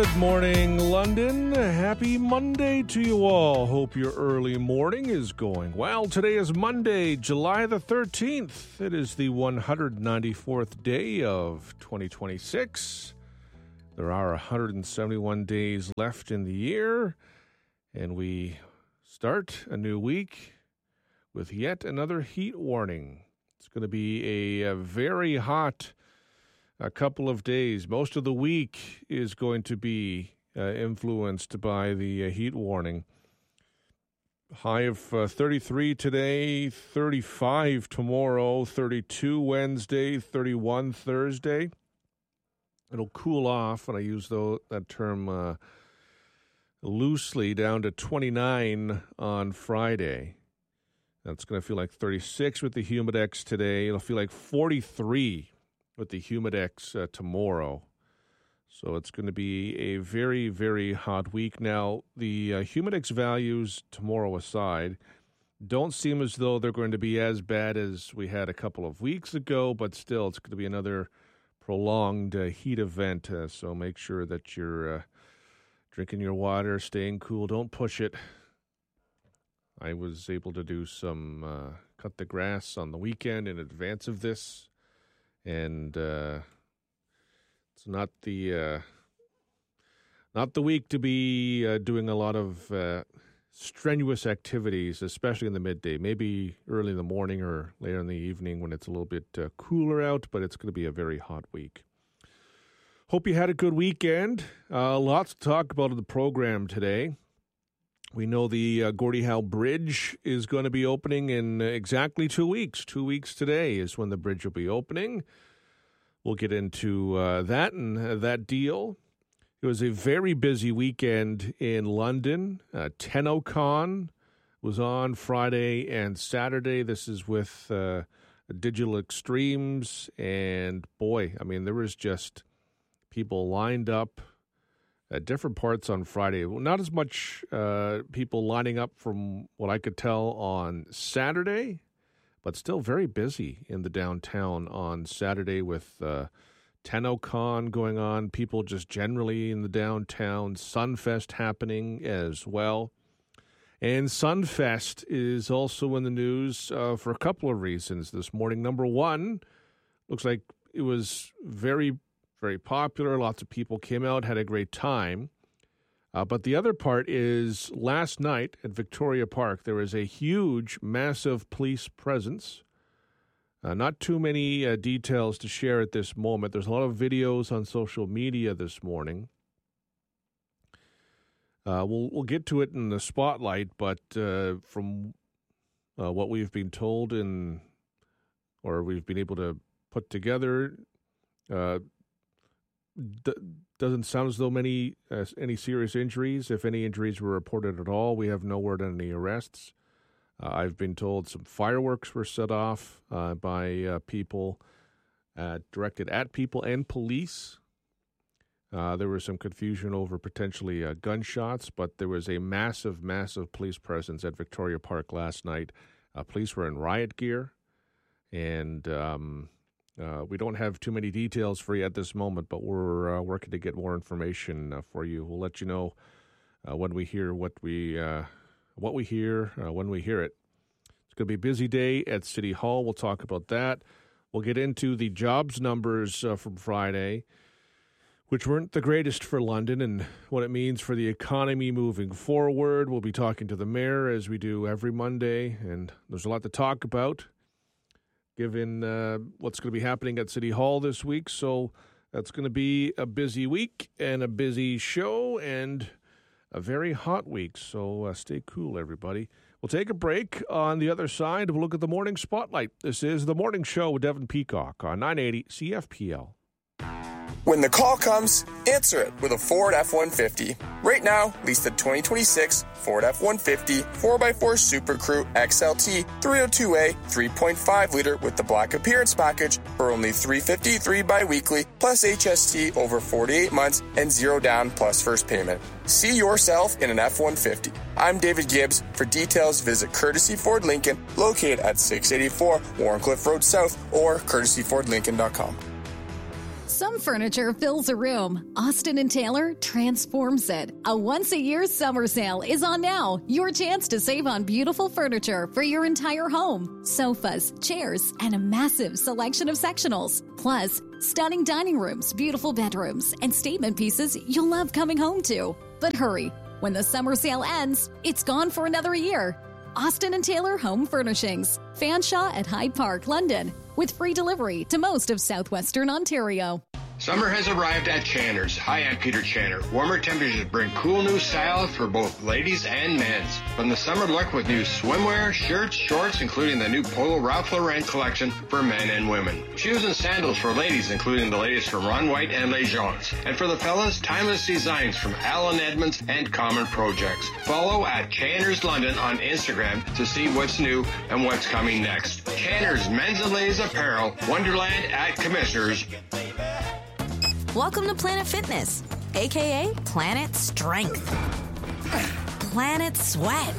Good morning, London. Happy Monday to you all. Hope your early morning is going well. Today is Monday, July the 13th. It is the 194th day of 2026. There are 171 days left in the year, and we start a new week with yet another heat warning. It's going to be a very hot couple of days. Most of the week is going to be influenced by the heat warning. High of 33 today, 35 tomorrow, 32 Wednesday, 31 Thursday. It'll cool off, and I use that term loosely, down to 29 on Friday. That's going to feel like 36 with the Humidex today. It'll feel like 43 with the Humidex tomorrow. So it's going to be a very, very hot week. Now, the Humidex values, tomorrow aside, don't seem as though they're going to be as bad as we had a couple of weeks ago, but still, it's going to be another prolonged heat event. So make sure that you're drinking your water, staying cool. Don't push it. I was able to do some cut the grass on the weekend in advance of this. And it's not the week to be doing a lot of strenuous activities, especially in the midday. Maybe early in the morning or later in the evening when it's a little bit cooler out, but it's going to be a very hot week. Hope you had a good weekend. Lots to talk about in the program today. We know the Gordie Howe Bridge is going to be opening in exactly 2 weeks. 2 weeks today is when the bridge will be opening. We'll get into that and that deal. It was a very busy weekend in London. TennoCon was on Friday and Saturday. This is with Digital Extremes. And boy, I mean, there was just people lined up at different parts on Friday. Not as much people lining up from what I could tell on Saturday, but still very busy in the downtown on Saturday with TennoCon going on, people just generally in the downtown, Sunfest happening as well. And Sunfest is also in the news for a couple of reasons this morning. Number one, looks like it was very, very popular. Lots of people came out, had a great time. But the other part is last night at Victoria Park, there was a huge, massive police presence. Not too many details to share at this moment. There's a lot of videos on social media this morning. We'll get to it in the spotlight, but from what we've been told or we've been able to put together, doesn't sound as though any serious injuries. If any injuries were reported at all, we have no word on any arrests. I've been told some fireworks were set off by people, directed at people and police. There was some confusion over potentially gunshots, but there was a massive, massive police presence at Victoria Park last night. Police were in riot gear, and we don't have too many details for you at this moment, but we're working to get more information for you. We'll let you know when we hear what we hear when we hear it. It's going to be a busy day at City Hall. We'll talk about that. We'll get into the jobs numbers from Friday, which weren't the greatest for London and what it means for the economy moving forward. We'll be talking to the mayor as we do every Monday, and there's a lot to talk about given what's going to be happening at City Hall this week. So that's going to be a busy week and a busy show and a very hot week. So stay cool, everybody. We'll take a break. On the other side, we'll look at the Morning Spotlight. This is The Morning Show with Devin Peacock on 980 CFPL. When the call comes, answer it with a Ford F-150. Right now, lease the 2026 Ford F-150 4x4 Super Crew XLT 302A 3.5-liter with the Black Appearance Package for only $353 bi-weekly plus HST over 48 months and 0 down plus first payment. See yourself in an F-150. I'm David Gibbs. For details, visit Courtesy Ford Lincoln, located at 684 Warncliffe Road South or courtesyfordlincoln.com. Some furniture fills a room. Austin & Taylor transforms it. A once-a-year summer sale is on now. Your chance to save on beautiful furniture for your entire home. Sofas, chairs, and a massive selection of sectionals. Plus, stunning dining rooms, beautiful bedrooms, and statement pieces you'll love coming home to. But hurry, when the summer sale ends, it's gone for another year. Austin & Taylor Home Furnishings. Fanshawe at Hyde Park, London. With free delivery to most of southwestern Ontario. Summer has arrived at Channer's. Hi, I'm Peter Channer. Warmer temperatures bring cool new styles for both ladies and men's. From the summer look with new swimwear, shirts, shorts, including the new Polo Ralph Lauren collection for men and women. Shoes and sandals for ladies, including the latest from Ron White and Les Jones. And for the fellas, timeless designs from Alan Edmonds and Common Projects. Follow at Channer's London on Instagram to see what's new and what's coming next. Channer's Men's and Ladies Apparel, Wonderland at Commissioners. Welcome to Planet Fitness, a.k.a. Planet Strength, Planet Sweat,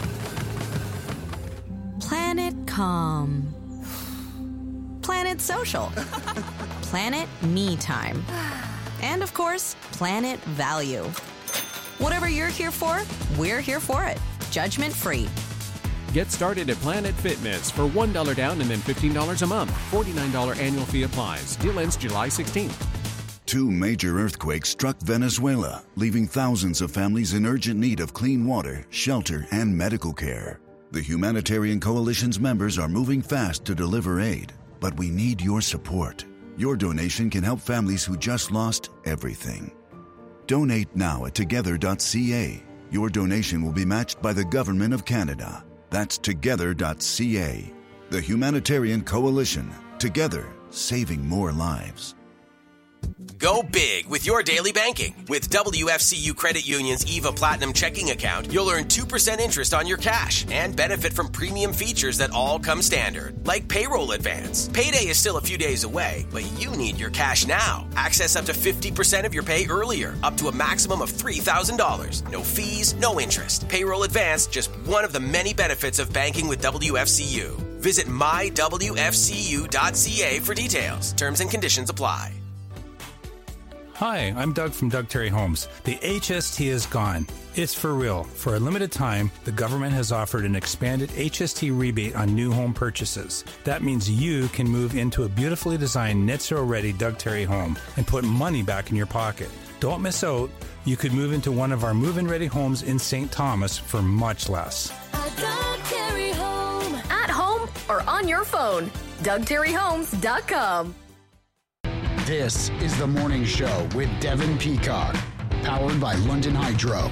Planet Calm, Planet Social, Planet Me Time, and of course, Planet Value. Whatever you're here for, we're here for it. Judgment free. Get started at Planet Fitness for $1 down and then $15 a month. $49 annual fee applies. Deal ends July 16th. 2 major earthquakes struck Venezuela, leaving thousands of families in urgent need of clean water, shelter, and medical care. The Humanitarian Coalition's members are moving fast to deliver aid, but we need your support. Your donation can help families who just lost everything. Donate now at together.ca. Your donation will be matched by the Government of Canada. That's together.ca. The Humanitarian Coalition. Together, saving more lives. Go big with your daily banking. With WFCU Credit Union's EVA Platinum checking account, you'll earn 2% interest on your cash and benefit from premium features that all come standard, like payroll advance. Payday is still a few days away, but you need your cash now. Access up to 50% of your pay earlier, up to a maximum of $3,000. No fees, no interest. Payroll advance, just one of the many benefits of banking with WFCU. Visit mywfcu.ca for details. Terms and conditions apply. Hi, I'm Doug from Doug Terry Homes. The HST is gone. It's for real. For a limited time, the government has offered an expanded HST rebate on new home purchases. That means you can move into a beautifully designed NHTSA-ready Doug Terry home and put money back in your pocket. Don't miss out. You could move into one of our move-in ready homes in St. Thomas for much less. A Doug Terry home. At home or on your phone. DougTerryHomes.com. This is The Morning Show with Devin Peacock, powered by London Hydro.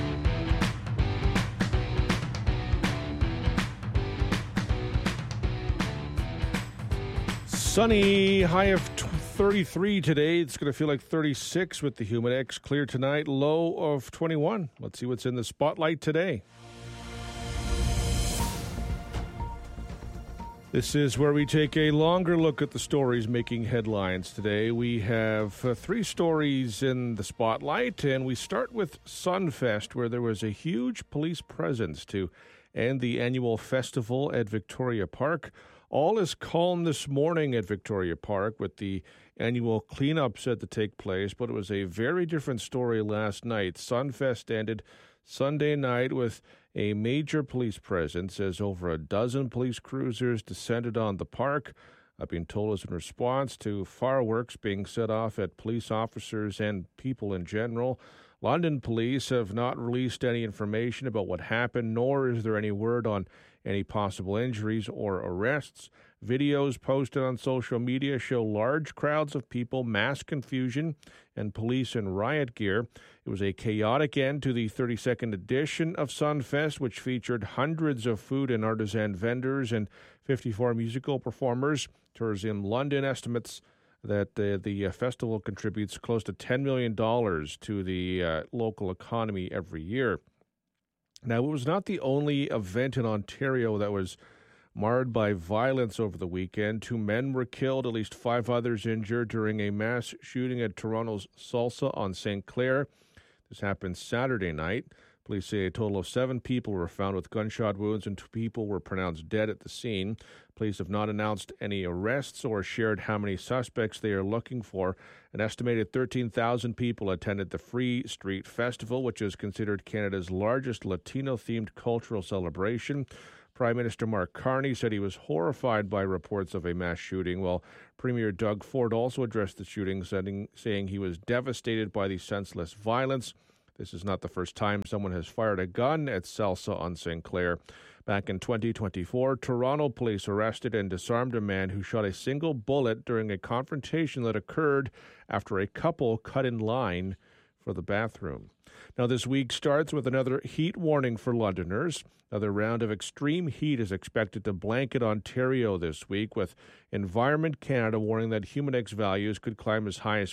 Sunny, high of 33 today. It's going to feel like 36 with the Humidex. Clear tonight, low of 21. Let's see what's in the spotlight today. This is where we take a longer look at the stories making headlines today. We have 3 stories in the spotlight, and we start with Sunfest, where there was a huge police presence to end the annual festival at Victoria Park. All is calm this morning at Victoria Park with the annual cleanup set to take place, but it was a very different story last night. Sunfest ended Sunday night with a major police presence as over a dozen police cruisers descended on the park. I've been told it was in response to fireworks being set off at police officers and people in general. London police have not released any information about what happened, nor is there any word on any possible injuries or arrests. Videos posted on social media show large crowds of people, mass confusion, and police in riot gear. It was a chaotic end to the 32nd edition of Sunfest, which featured hundreds of food and artisan vendors and 54 musical performers. Tourism London estimates that the festival contributes close to $10 million to the local economy every year. Now, it was not the only event in Ontario that was marred by violence over the weekend. 2 men were killed, at least 5 others injured during a mass shooting at Toronto's Salsa on St. Clair. This happened Saturday night. Police say a total of 7 people were found with gunshot wounds and 2 people were pronounced dead at the scene. Police have not announced any arrests or shared how many suspects they are looking for. An estimated 13,000 people attended the Free Street Festival, which is considered Canada's largest Latino-themed cultural celebration. Prime Minister Mark Carney said he was horrified by reports of a mass shooting, while Premier Doug Ford also addressed the shooting, saying he was devastated by the senseless violence. This is not the first time someone has fired a gun at Salsa on St. Clair. Back in 2024, Toronto police arrested and disarmed a man who shot a single bullet during a confrontation that occurred after a couple cut in line for the bathroom. Now, this week starts with another heat warning for Londoners. Another round of extreme heat is expected to blanket Ontario this week, with Environment Canada warning that Humidex values could climb as high as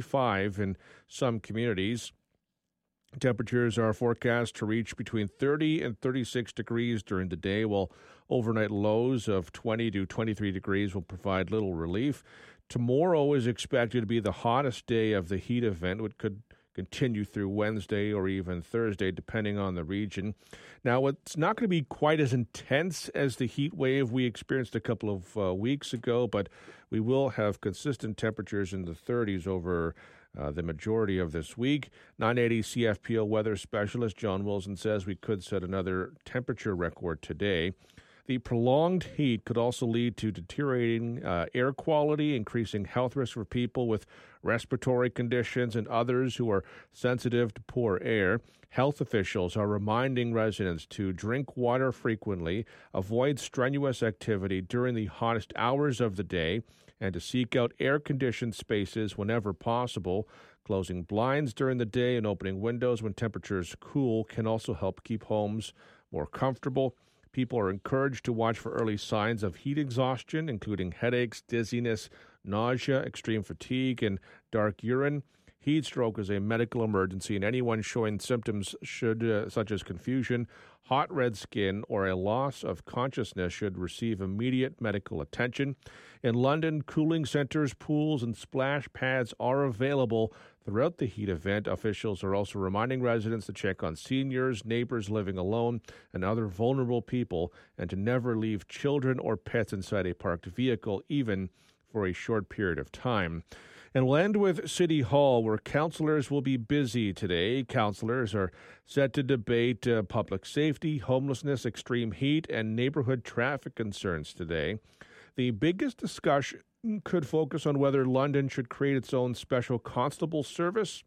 45 in some communities. Temperatures are forecast to reach between 30 and 36 degrees during the day, while overnight lows of 20 to 23 degrees will provide little relief. Tomorrow is expected to be the hottest day of the heat event, which could continue through Wednesday or even Thursday, depending on the region. Now, it's not going to be quite as intense as the heat wave we experienced a couple of weeks ago, but we will have consistent temperatures in the 30s over the majority of this week. 980 CFPO weather specialist John Wilson says we could set another temperature record today. The prolonged heat could also lead to deteriorating air quality, increasing health risks for people with respiratory conditions and others who are sensitive to poor air. Health officials are reminding residents to drink water frequently, avoid strenuous activity during the hottest hours of the day, and to seek out air-conditioned spaces whenever possible. Closing blinds during the day and opening windows when temperatures cool can also help keep homes more comfortable. People are encouraged to watch for early signs of heat exhaustion, including headaches, dizziness, nausea, extreme fatigue, and dark urine. Heat stroke is a medical emergency, and anyone showing symptoms such as confusion, hot red skin, or a loss of consciousness should receive immediate medical attention. In London, cooling centers, pools, and splash pads are available throughout the heat event. Officials are also reminding residents to check on seniors, neighbors living alone, and other vulnerable people, and to never leave children or pets inside a parked vehicle, even for a short period of time. And we'll end with City Hall, where councillors will be busy today. Councillors are set to debate public safety, homelessness, extreme heat, and neighborhood traffic concerns today. The biggest discussion could focus on whether London should create its own special constable service.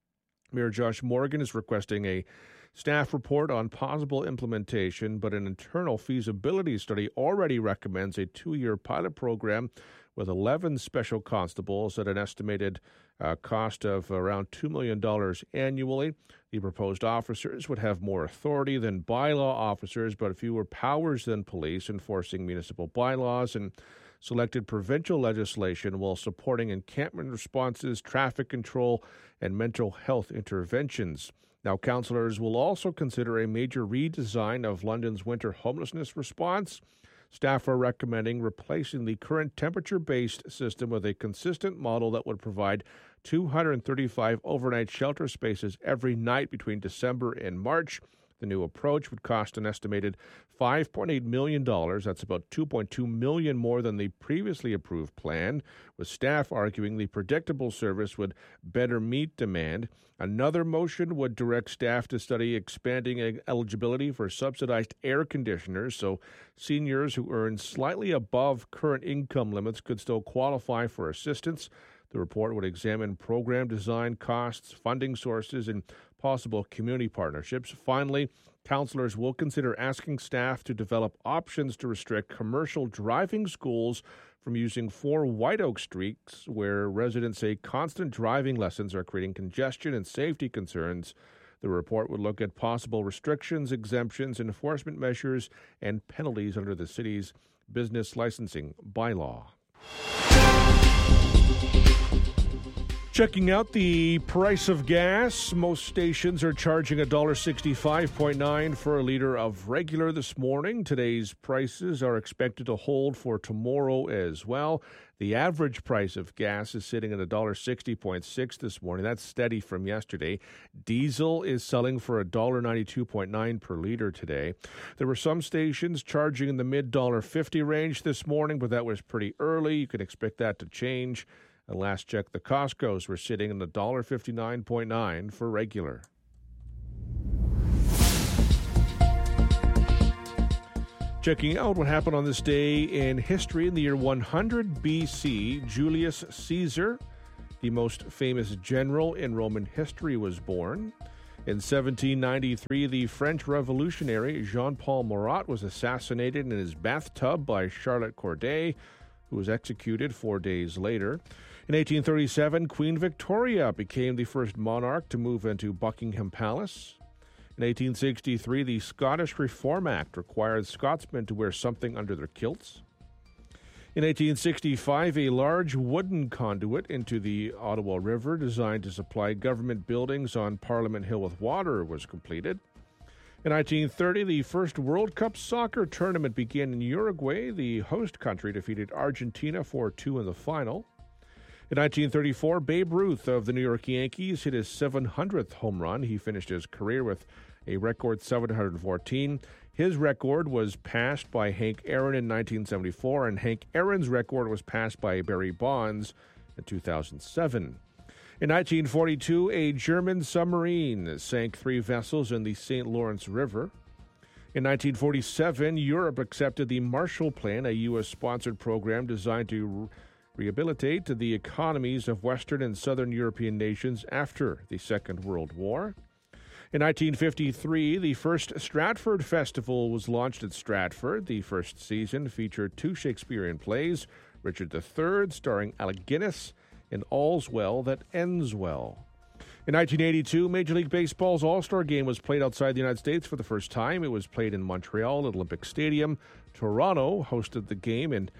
Mayor Josh Morgan is requesting a staff report on possible implementation, but an internal feasibility study already recommends a 2-year pilot program with 11 special constables at an estimated cost of around $2 million annually. The proposed officers would have more authority than bylaw officers, but fewer powers than police, enforcing municipal bylaws and selected provincial legislation while supporting encampment responses, traffic control, and mental health interventions. Now, councillors will also consider a major redesign of London's winter homelessness response. Staff are recommending replacing the current temperature-based system with a consistent model that would provide 235 overnight shelter spaces every night between December and March. The new approach would cost an estimated $5.8 million. That's about $2.2 million more than the previously approved plan, with staff arguing the predictable service would better meet demand. Another motion would direct staff to study expanding eligibility for subsidized air conditioners, so seniors who earn slightly above current income limits could still qualify for assistance. The report would examine program design, costs, funding sources, and possible community partnerships. Finally, councillors will consider asking staff to develop options to restrict commercial driving schools from using 4 White Oak streets, where residents say constant driving lessons are creating congestion and safety concerns. The report would look at possible restrictions, exemptions, enforcement measures, and penalties under the city's business licensing bylaw. Checking out the price of gas. Most stations are charging $1.65.9 for a liter of regular this morning. Today's prices are expected to hold for tomorrow as well. The average price of gas is sitting at $1.60.6 this morning. That's steady from yesterday. Diesel is selling for $1.92.9 per liter today. There were some stations charging in the mid-$1.50 range this morning, but that was pretty early. You can expect that to change. And last check, the Costco's were sitting in $1.59.9 for regular. Checking out what happened on this day in history. In the year 100 BC, Julius Caesar, the most famous general in Roman history, was born. In 1793, the French revolutionary Jean-Paul Marat was assassinated in his bathtub by Charlotte Corday, who was executed 4 days later. In 1837, Queen Victoria became the first monarch to move into Buckingham Palace. In 1863, the Scottish Reform Act required Scotsmen to wear something under their kilts. In 1865, a large wooden conduit into the Ottawa River designed to supply government buildings on Parliament Hill with water was completed. In 1930, the first World Cup soccer tournament began in Uruguay. The host country defeated Argentina 4-2 in the final. In 1934, Babe Ruth of the New York Yankees hit his 700th home run. He finished his career with a record 714. His record was passed by Hank Aaron in 1974, and Hank Aaron's record was passed by Barry Bonds in 2007. In 1942, a German submarine sank 3 vessels in the St. Lawrence River. In 1947, Europe accepted the Marshall Plan, a U.S.-sponsored program designed to rehabilitate the economies of Western and Southern European nations after the Second World War. In 1953, the first Stratford Festival was launched at Stratford. The first season featured 2 Shakespearean plays, Richard III, starring Alec Guinness, and All's Well That Ends Well. In 1982, Major League Baseball's All-Star Game was played outside the United States for the first time. It was played in Montreal at Olympic Stadium. Toronto hosted the game in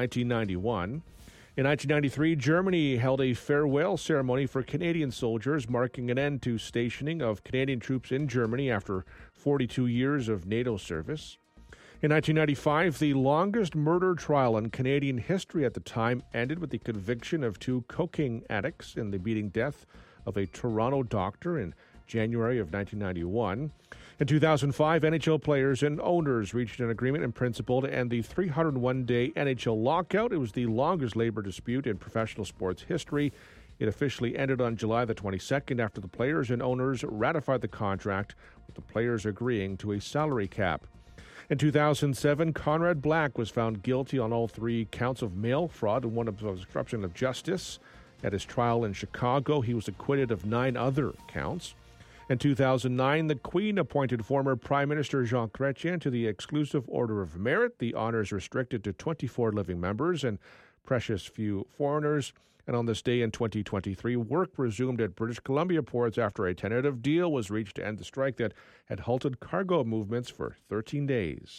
1991. In 1993, Germany held a farewell ceremony for Canadian soldiers, marking an end to stationing of Canadian troops in Germany after 42 years of NATO service. In 1995, the longest murder trial in Canadian history at the time ended with the conviction of 2 cocaine addicts in the beating death of a Toronto doctor in January of 1991. In 2005, NHL players and owners reached an agreement in principle to end the 301-day NHL lockout. It was the longest labor dispute in professional sports history. It officially ended on July the 22nd after the players and owners ratified the contract, with the players agreeing to a salary cap. In 2007, Conrad Black was found guilty on all 3 counts of mail fraud and 1 of obstruction of justice. At his trial in Chicago, he was acquitted of 9 other counts. In 2009, the Queen appointed former Prime Minister Jean Chrétien to the Exclusive Order of Merit. The honor is restricted to 24 living members and precious few foreigners. And on this day in 2023, work resumed at British Columbia ports after a tentative deal was reached to end the strike that had halted cargo movements for 13 days.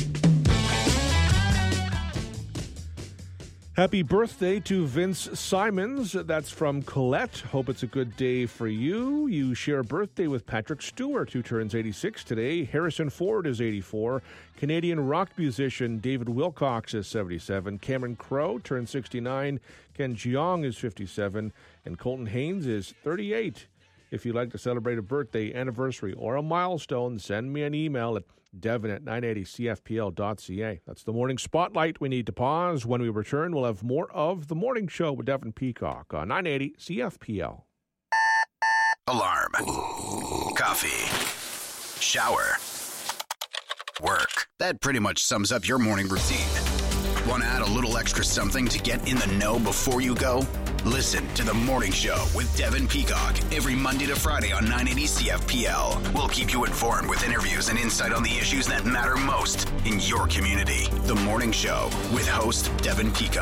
Happy birthday to Vince Simons. That's from Colette. Hope it's a good day for you. You share a birthday with Patrick Stewart, who turns 86 today. Harrison Ford is 84. Canadian rock musician David Wilcox is 77. Cameron Crowe turns 69. Ken Jeong is 57. And Colton Haynes is 38. If you'd like to celebrate a birthday, anniversary, or a milestone, send me an email at devin@980cfpl.ca. That's the Morning Spotlight. We need to pause. When we return, we'll have more of The Morning Show with Devin Peacock on 980 CFPL. Alarm. Coffee. Shower. Work. That pretty much sums up your morning routine. Want to add a little extra something to get in the know before you go? Listen to The Morning Show with Devin Peacock every Monday to Friday on 980 CFPL. We'll keep you informed with interviews and insight on the issues that matter most in your community. The Morning Show with host Devin Peacock.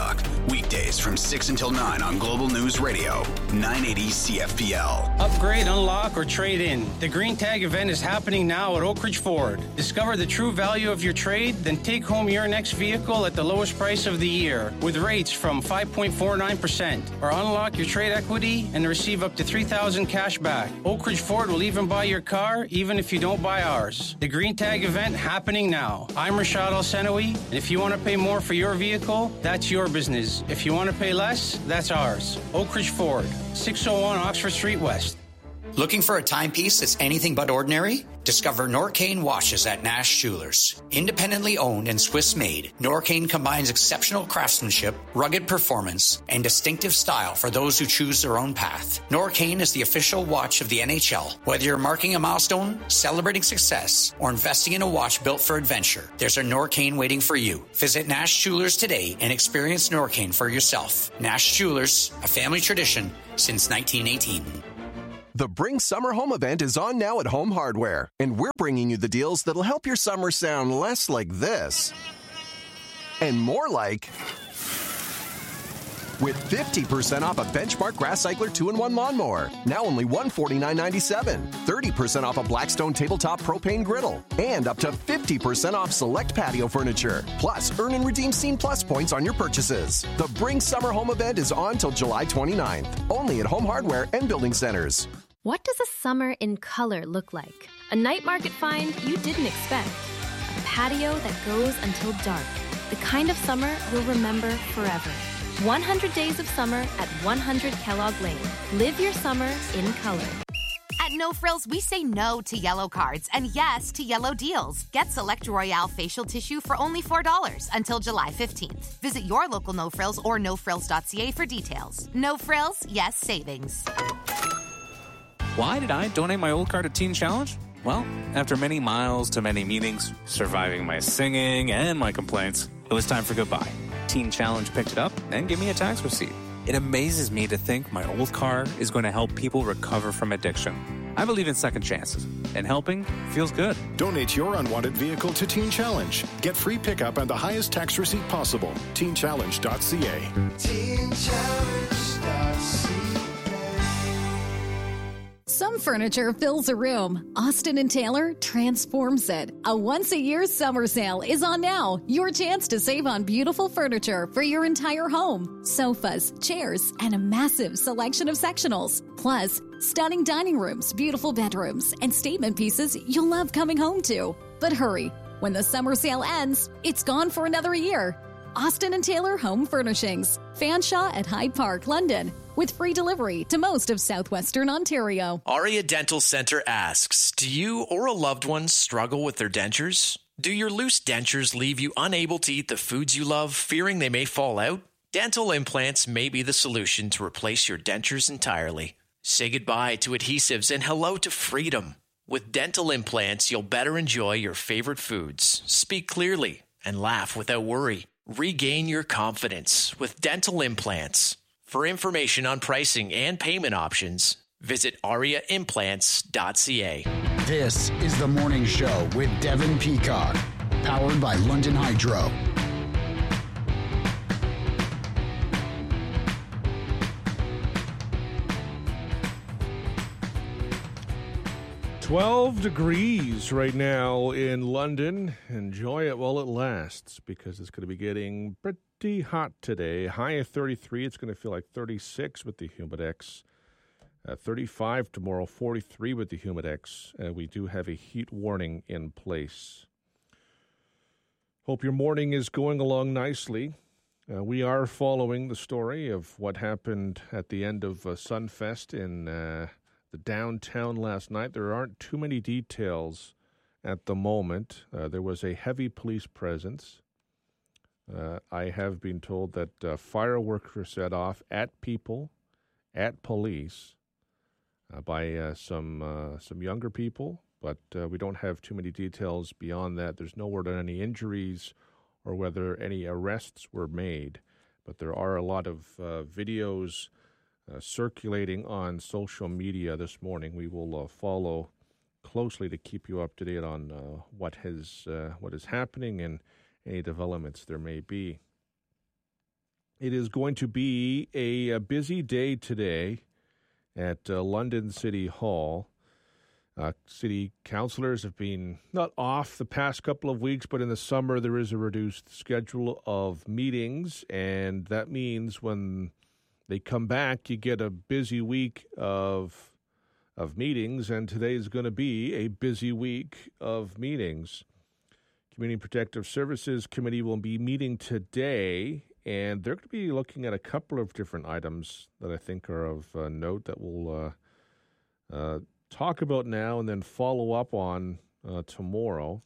Weekdays from 6 until 9 on Global News Radio, 980 CFPL. Upgrade, unlock, or trade in. The Green Tag event is happening now at Oak Ridge Ford. Discover the true value of your trade, then take home your next vehicle at the lowest price of the year with rates from 5.49%. Or unlock your trade equity and receive up to $3,000 cash back. Oak Ridge Ford will even buy your car, even if you don't buy ours. The Green Tag event happening now. I'm Rashad Al-Senawi, and if you want to pay more for your vehicle, that's your business. If you want to pay less, that's ours. Oak Ridge Ford, 601 Oxford Street West. Looking for a timepiece that's anything but ordinary? Discover Norcane watches at Nash Jewelers. Independently owned and Swiss-made, Norcane combines exceptional craftsmanship, rugged performance, and distinctive style for those who choose their own path. Norcane is the official watch of the NHL. Whether you're marking a milestone, celebrating success, or investing in a watch built for adventure, there's a Norcane waiting for you. Visit Nash Jewelers today and experience Norcane for yourself. Nash Jewelers, a family tradition since 1918. The Bring Summer Home event is on now at Home Hardware, and we're bringing you the deals that'll help your summer sound less like this and more like with 50% off a Benchmark Grass Cycler 2-in-1 lawnmower, now only $149.97, 30% off a Blackstone Tabletop Propane Griddle, and up to 50% off select patio furniture. Plus, earn and redeem Scene Plus points on your purchases. The Bring Summer Home event is on till July 29th, only at Home Hardware and Building Centers. What does a summer in color look like? A night market find you didn't expect. A patio that goes until dark. The kind of summer we'll remember forever. 100 days of summer at 100 Kellogg Lane. Live your summer in color. At No Frills, we say no to yellow cards and yes to yellow deals. Get Select Royale facial tissue for only $4 until July 15th. Visit your local No Frills or nofrills.ca for details. No Frills, yes savings. Why did I donate my old car to Teen Challenge? Well, after many miles to many meetings, surviving my singing and my complaints, it was time for goodbye. Teen Challenge picked it up and gave me a tax receipt. It amazes me to think my old car is going to help people recover from addiction. I believe in second chances, and helping feels good. Donate your unwanted vehicle to Teen Challenge. Get free pickup and the highest tax receipt possible. TeenChallenge.ca. TeenChallenge.ca. Some furniture fills a room. Austin & Taylor transforms it. A once-a-year summer sale is on now. Your chance to save on beautiful furniture for your entire home. Sofas, chairs, and a massive selection of sectionals. Plus, stunning dining rooms, beautiful bedrooms, and statement pieces you'll love coming home to. But hurry, when the summer sale ends, it's gone for another year. Austin & Taylor Home Furnishings. Fanshawe at Hyde Park, London. With free delivery to most of southwestern Ontario. Aria Dental Center asks, do you or a loved one struggle with their dentures? Do your loose dentures leave you unable to eat the foods you love, fearing they may fall out? Dental implants may be the solution to replace your dentures entirely. Say goodbye to adhesives and hello to freedom. With dental implants, you'll better enjoy your favorite foods, speak clearly, and laugh without worry. Regain your confidence with dental implants. For information on pricing and payment options, visit ariaimplants.ca. This is the morning show with Devin Peacock, powered by London Hydro. $12 degrees right now in London. Enjoy it while it lasts because it's going to be getting pretty hot today. High of 33. It's going to feel like 36 with the Humidex. 35 tomorrow, 43 with the Humidex. We do have a heat warning in place. Hope your morning is going along nicely. We are following the story of what happened at the end of Sunfest in the downtown last night. There aren't too many details at the moment. There was a heavy police presence. I have been told that fireworks were set off at people, at police, by some younger people, but we don't have too many details beyond that. There's no word on any injuries or whether any arrests were made, but there are a lot of videos circulating on social media this morning. We will follow closely to keep you up to date on what is happening and any developments there may be. It is going to be a busy day today at London City Hall. City councillors have been not off the past couple of weeks, but in the summer there is a reduced schedule of meetings, and that means when they come back, you get a busy week of meetings, and today is going to be a busy week of meetings. Community Protective Services Committee will be meeting today, and they're going to be looking at a couple of different items that I think are of note that we'll talk about now and then follow up on tomorrow.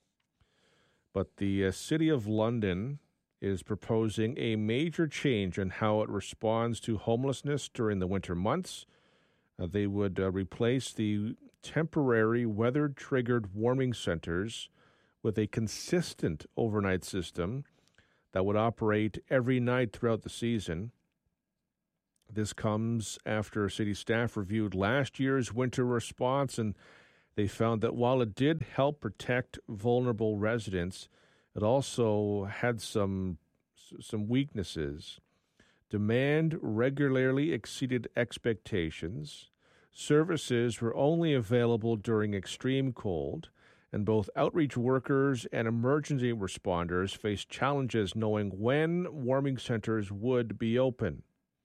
But the City of London is proposing a major change in how it responds to homelessness during the winter months. They would replace the temporary weather-triggered warming centers with a consistent overnight system that would operate every night throughout the season. This comes after city staff reviewed last year's winter response, and they found that while it did help protect vulnerable residents, it also had some weaknesses. Demand regularly exceeded expectations. Services were only available during extreme cold, and both outreach workers and emergency responders faced challenges knowing when warming centers would be open.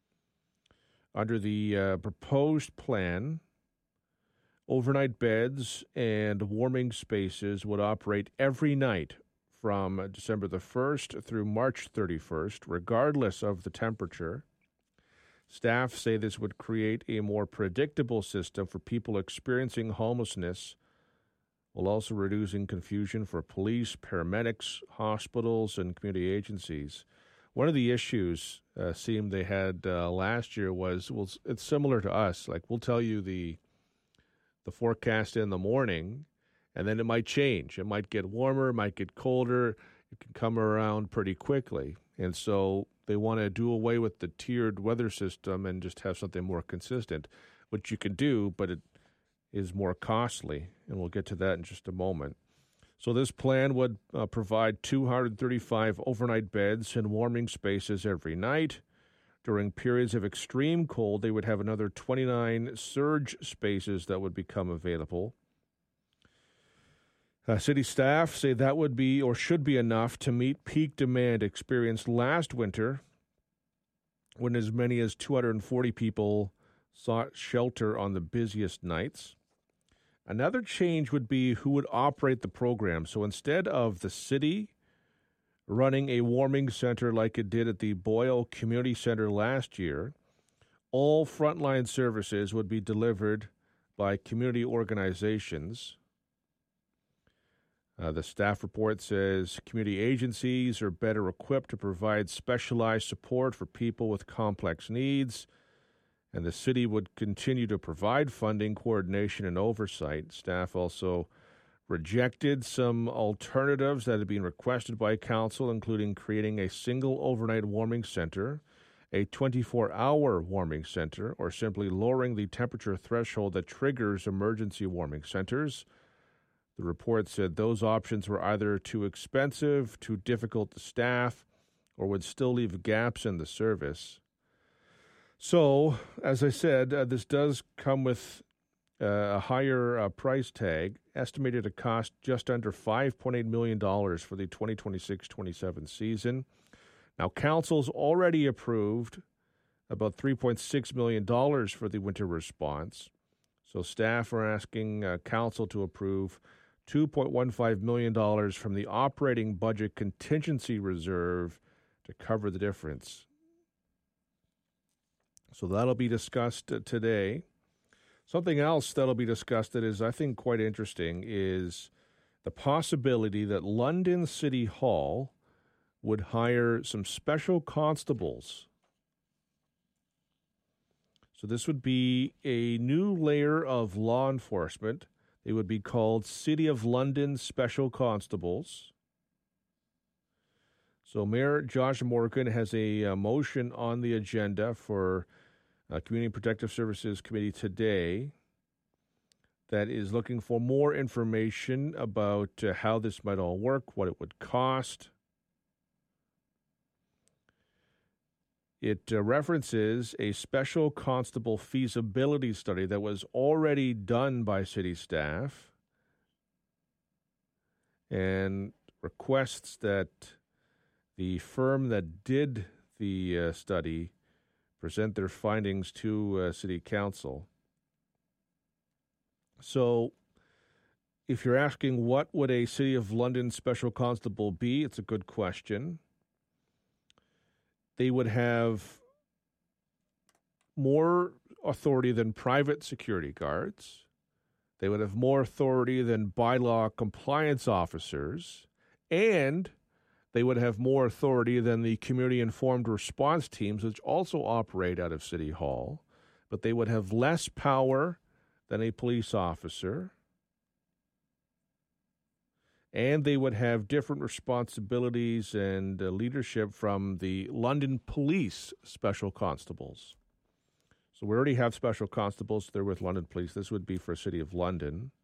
Under the proposed plan, overnight beds and warming spaces would operate every night from December the 1st through March 31st, regardless of the temperature. Staff say this would create a more predictable system for people experiencing homelessness, while also reducing confusion for police, paramedics, hospitals, and community agencies. One of the issues seemed they had last year was, well, it's similar to us. Like, we'll tell you the forecast in the morning, and then it might change. It might get warmer, it might get colder. It can come around pretty quickly. And so they want to do away with the tiered weather system and just have something more consistent, which you can do, but it is more costly, and we'll get to that in just a moment. So this plan would provide 235 overnight beds and warming spaces every night. During periods of extreme cold, they would have another 29 surge spaces that would become available. City staff say that would be or should be enough to meet peak demand experienced last winter, when as many as 240 people sought shelter on the busiest nights. Another change would be who would operate the program. So instead of the city running a warming center like it did at the Boyle Community Center last year, all frontline services would be delivered by community organizations. The staff report says community agencies are better equipped to provide specialized support for people with complex needs, and the city would continue to provide funding, coordination, and oversight. Staff also rejected some alternatives that had been requested by council, including creating a single overnight warming center, a 24-hour warming center, or simply lowering the temperature threshold that triggers emergency warming centers. The report said those options were either too expensive, too difficult to staff, or would still leave gaps in the service. So, as I said, this does come with a higher price tag, estimated to cost just under $5.8 million for the 2026-27 season. Now, council's already approved about $3.6 million for the winter response. So staff are asking council to approve $2.15 million from the operating budget contingency reserve to cover the difference. So that'll be discussed today. Something else that'll be discussed that is, I think, quite interesting is the possibility that London City Hall would hire some special constables. So this would be a new layer of law enforcement. They would be called City of London Special Constables. So Mayor Josh Morgan has a motion on the agenda for Community Protective Services Committee today that is looking for more information about how this might all work, what it would cost. It references a special constable feasibility study that was already done by city staff and requests that the firm that did the study present their findings to City Council. So if you're asking what would a City of London special constable be, it's a good question. They would have more authority than private security guards. They would have more authority than bylaw compliance officers, and they would have more authority than the community-informed response teams, which also operate out of City Hall, but they would have less power than a police officer, and they would have different responsibilities and leadership from the London Police Special Constables. So we already have special constables there with London Police. This would be for City of London.